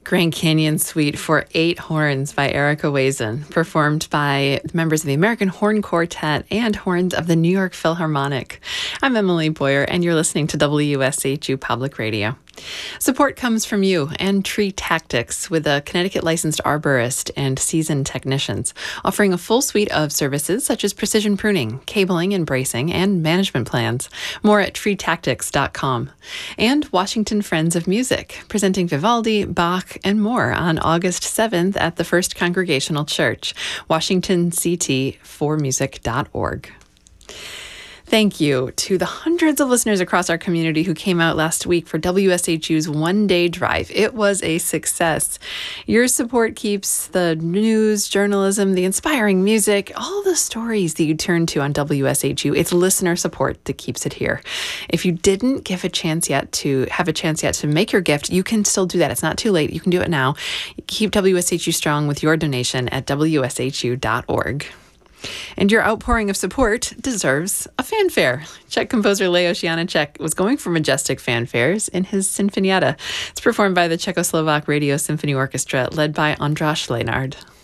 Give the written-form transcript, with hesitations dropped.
Grand Canyon Suite for 8 Horns by Erica Wazen, performed by members of the American Horn Quartet and horns of the New York Philharmonic. I'm Emily Boyer, and you're listening to WSHU Public Radio. Support comes from you and Tree Tactics, with a Connecticut licensed arborist and seasoned technicians, offering a full suite of services such as precision pruning, cabling and bracing, and management plans. More at treetactics.com. And Washington Friends of Music, presenting Vivaldi, Bach, and more on August 7th at the First Congregational Church, WashingtonCT4music.org. Thank you to the hundreds of listeners across our community who came out last week for WSHU's one-day drive. It was a success. Your support keeps the news, journalism, the inspiring music, all the stories that you turn to on WSHU. It's listener support that keeps it here. If you didn't have a chance yet to make your gift, you can still do that. It's not too late. You can do it now. Keep WSHU strong with your donation at WSHU.org. And your outpouring of support deserves a fanfare. Czech composer Leos Janáček was going for majestic fanfares in his Sinfonietta. It's performed by the Czechoslovak Radio Symphony Orchestra, led by Ondráš Lenard.